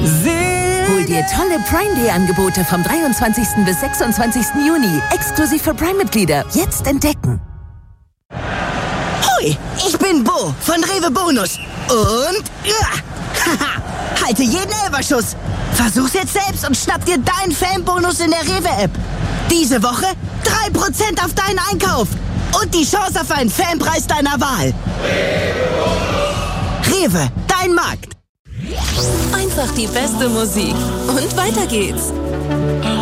Hol dir tolle Prime Day Angebote vom 23. bis 26. Juni. Exklusiv für Prime-Mitglieder. Jetzt entdecken. Hoi, ich bin Bo von Rewe Bonus. Und halte jeden Elberschuss. Versuch's jetzt selbst und schnapp dir deinen Fanbonus in der Rewe-App. Diese Woche 3% auf deinen Einkauf. Und die Chance auf einen Fanpreis deiner Wahl. Rewe, dein Markt. Einfach die beste Musik. Und weiter geht's.